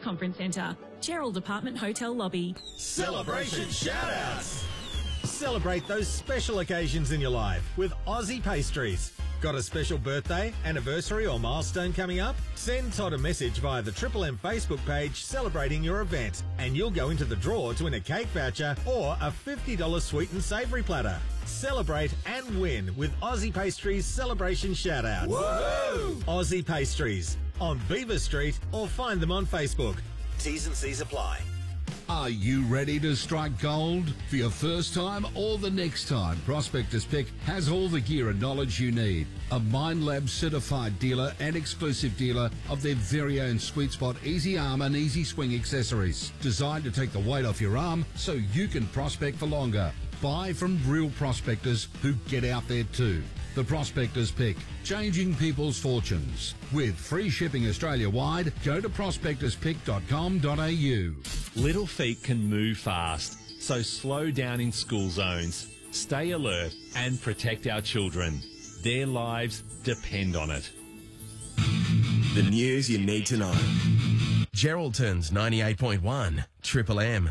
Conference Centre. Gerald Apartment Hotel Lobby. Celebration shout-outs! Celebrate those special occasions in your life with Aussie Pastries. Got a special birthday, anniversary or milestone coming up? Send Todd a message via the Triple M Facebook page celebrating your event and you'll go into the draw to win a cake voucher or a $50 sweet and savoury platter. Celebrate and win with Aussie Pastries Celebration Shoutouts. Woohoo! Aussie Pastries on Beaver Street or find them on Facebook. T's and C's apply. Are you ready to strike gold for your first time or the next time? Prospectors Pick has all the gear and knowledge you need. A MindLab certified dealer and exclusive dealer of their very own Sweet Spot Easy Arm and Easy Swing accessories. Designed to take the weight off your arm so you can prospect for longer. Buy from real prospectors who get out there too. The Prospectors Pick, changing people's fortunes. With free shipping Australia-wide, go to prospectorspick.com.au. Little feet can move fast, so slow down in school zones. Stay alert and protect our children. Their lives depend on it. The news you need to know. Geraldton's 98.1 Triple M.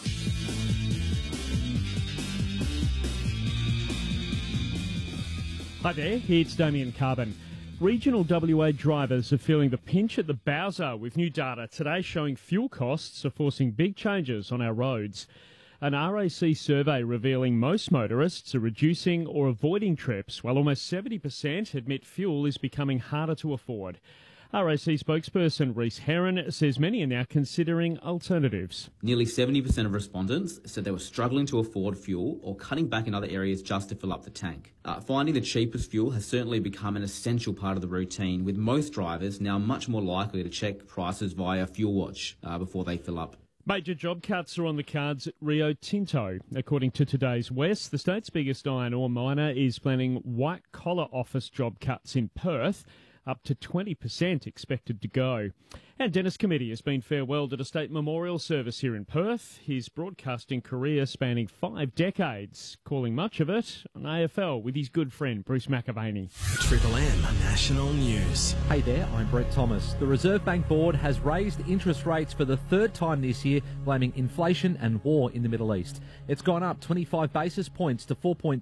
Hi there, it's Damien Carbon. Regional WA drivers are feeling the pinch at the Bowser with new data today showing fuel costs are forcing big changes on our roads. An RAC survey revealing most motorists are reducing or avoiding trips, while almost 70% admit fuel is becoming harder to afford. RAC spokesperson Rhys Heron says many are now considering alternatives. Nearly 70% of respondents said they were struggling to afford fuel or cutting back in other areas just to fill up the tank. Finding the cheapest fuel has certainly become an essential part of the routine, with most drivers now much more likely to check prices via Fuel Watch before they fill up. Major job cuts are on the cards at Rio Tinto. According to Today's West, the state's biggest iron ore miner is planning white-collar office job cuts in Perth. Up to 20% expected to go. And Dennis Committee has been farewelled at a state memorial service here in Perth. His broadcasting career spanning 5 decades, calling much of it on AFL with his good friend Bruce McAvaney. Triple M National News. Hey there, I'm Brett Thomas. The Reserve Bank Board has raised interest rates for the third time this year, blaming inflation and war in the Middle East. It's gone up 25 basis points to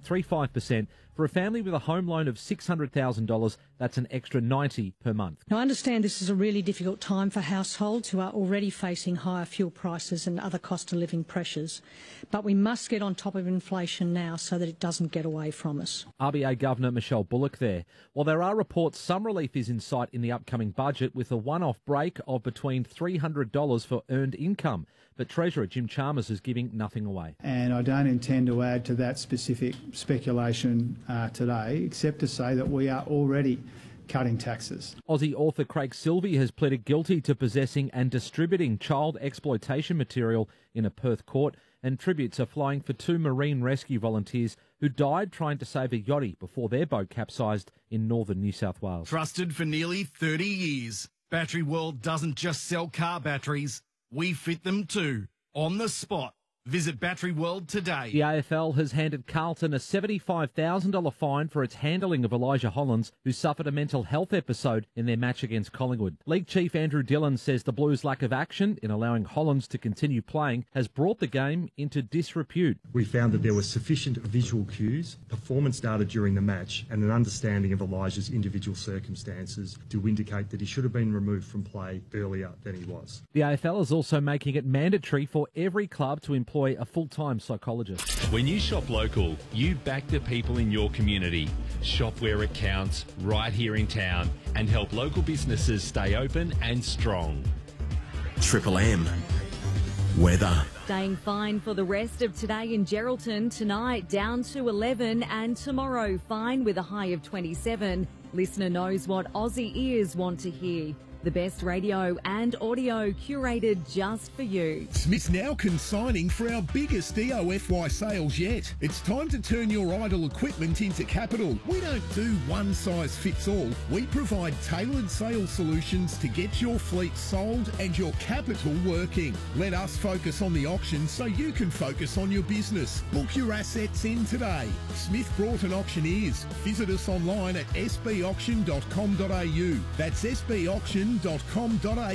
4.35%. For a family with a home loan of $600,000, that's an extra $90 per month. Now, I understand this is a really difficult time for households who are already facing higher fuel prices and other cost of living pressures. But we must get on top of inflation now so that it doesn't get away from us. RBA Governor Michelle Bullock there. While there are reports some relief is in sight in the upcoming budget with a one-off break of between $300 for earned income. But Treasurer Jim Chalmers is giving nothing away. And I don't intend to add to that specific speculation today, except to say that we are already cutting taxes. Aussie author Craig Silvey has pleaded guilty to possessing and distributing child exploitation material in a Perth court, and tributes are flying for 2 marine rescue volunteers who died trying to save a yachty before their boat capsized in northern New South Wales. Trusted for nearly 30 years, Battery World doesn't just sell car batteries, we fit them too, on the spot. Visit Battery World today. The AFL has handed Carlton a $75,000 fine for its handling of Elijah Hollands, who suffered a mental health episode in their match against Collingwood. League Chief Andrew Dillon says the Blues' lack of action in allowing Hollands to continue playing has brought the game into disrepute. We found that there were sufficient visual cues, performance data during the match, and an understanding of Elijah's individual circumstances to indicate that he should have been removed from play earlier than he was. The AFL is also making it mandatory for every club to employ a full-time psychologist. When you shop local, you back the people in your community. Shop where it counts, right here in town, and help local businesses stay open and strong. Triple M. Weather. Staying fine for the rest of today in Geraldton. Tonight down to 11 and tomorrow fine with a high of 27. Listener knows what Aussie ears want to hear. The best radio and audio curated just for you. Smith's now consigning for our biggest EOFY sales yet. It's time to turn your idle equipment into capital. We don't do one size fits all. We provide tailored sales solutions to get your fleet sold and your capital working. Let us focus on the auction so you can focus on your business. Book your assets in today. Smith Broughton Auctioneers. Visit us online at sbauction.com.au. That's sbauction.com.au.